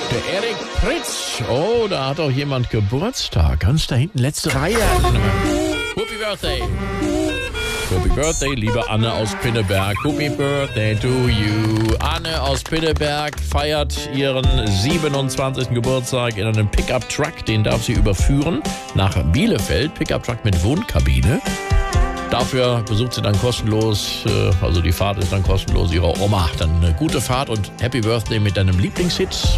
Der Erik Pritz. Oh, da hat auch jemand Geburtstag. Ganz da hinten, letzte Reihe. Happy Birthday. Happy Birthday, liebe Anne aus Pinneberg. Happy Birthday to you. Anne aus Pinneberg feiert ihren 27. Geburtstag in einem Pickup-Truck. Den darf sie überführen nach Bielefeld. Pickup-Truck mit Wohnkabine. Dafür besucht sie dann kostenlos, also die Fahrt ist dann kostenlos, ihre Oma. Dann eine gute Fahrt und Happy Birthday mit deinem Lieblingshit.